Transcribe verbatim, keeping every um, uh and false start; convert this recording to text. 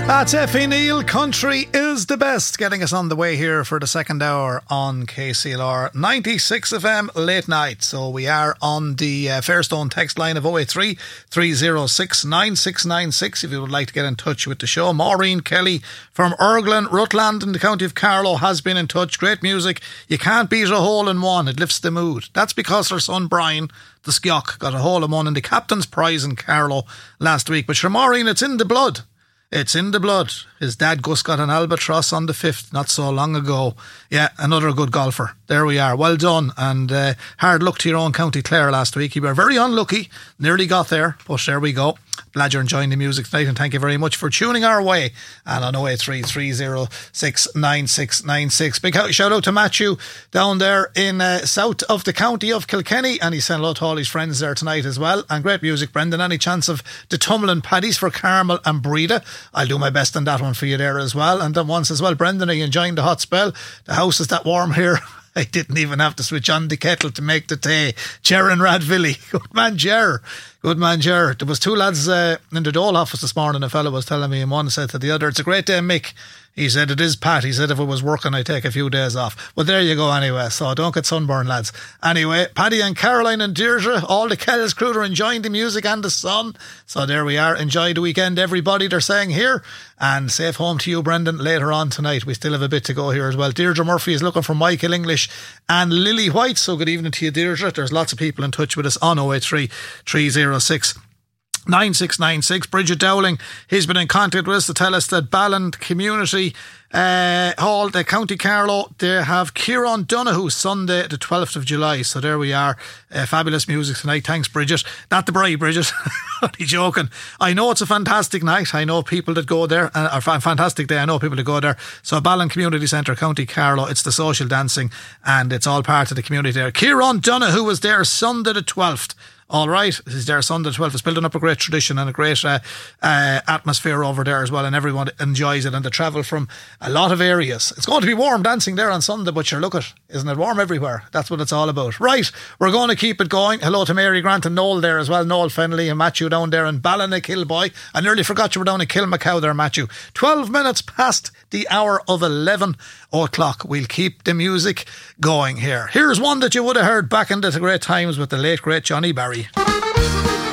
That's Effie Neal. Country is the best. Getting us on the way here for the second hour on K C L R ninety-six F M late night. So we are on the uh, Fairstone text line of oh eight three, three oh six, nine six nine six if you would like to get in touch with the show. Maureen Kelly from Erglan, Rutland in the county of Carlow has been in touch. Great music. You can't beat a hole in one. It lifts the mood. That's because her son Brian, the Skiock, got a hole in one in the captain's prize in Carlow last week. But sure, Maureen, it's in the blood. It's in the blood. His dad Gus got an albatross on the fifth not so long ago. Yeah, another good golfer. There we are. Well done. And uh, hard luck to your own County Clare last week. You were very unlucky. Nearly got there, but there we go. Glad you're enjoying the music tonight, and thank you very much for tuning our way. And on oh eight three, three oh six, nine six nine six. Big shout out to Matthew down there in uh, south of the county of Kilkenny, and he sent hello to all his friends there tonight as well. And great music, Brendan. Any chance of the tumbling paddies for Carmel and Breda? I'll do my best on that one for you there as well. And then once as well, Brendan, are you enjoying the hot spell? The house is that warm here. I didn't even have to switch on the kettle to make the tea. Ger and Radvilly. Good man, Ger. Good man, Ger. There was two lads uh, in the Dole office this morning. A fella was telling me, and one said to the other, "It's a great day, Mick." He said, "It is, Pat." He said, "If it was working, I'd take a few days off." Well, there you go anyway. So don't get sunburned, lads. Anyway, Paddy and Caroline and Deirdre, all the Kells crew are enjoying the music and the sun. So there we are. Enjoy the weekend, everybody, they're saying here. And safe home to you, Brendan, later on tonight. We still have a bit to go here as well. Deirdre Murphy is looking for Michael English and Lily White. So good evening to you, Deirdre. There's lots of people in touch with us on oh eight three, three oh six, nine six nine six. Bridget Dowling has been in contact with us to tell us that Balland Community uh, Hall, the County Carlow, they have Kieran Donoghue Sunday the twelfth of July. So there we are. Uh, fabulous music tonight. Thanks, Bridget. Not the bride, Bridget. Only joking. I know it's a fantastic night. I know people that go there, uh, or a fantastic day. I know people that go there. So Balland Community Centre, County Carlow, it's the social dancing and it's all part of the community there. Kieran Donoghue was there Sunday the twelfth. All right, he's there Sunday the twelfth. It's building up a great tradition and a great uh, uh, atmosphere over there as well, and everyone enjoys it, and they travel from a lot of areas. It's going to be warm dancing there on Sunday, but sure, look it, isn't it warm everywhere? That's what it's all about. Right, we're going to keep it going. Hello to Mary Grant and Noel there as well, Noel Fennelly and Matthew down there in Ballina-Kilboy. I nearly forgot you were down in Kilmacow there, Matthew. twelve minutes past the hour of eleven o'clock. We'll keep the music going here. Here's one that you would have heard back in the great times with the late great Johnny Barry.